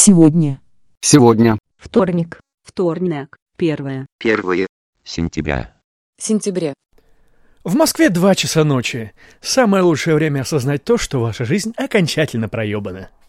Сегодня. Сегодня. Вторник. Вторник. Первое. Сентября. Сентября. В Москве 2 часа ночи. Самое лучшее время осознать то, что ваша жизнь окончательно проебана.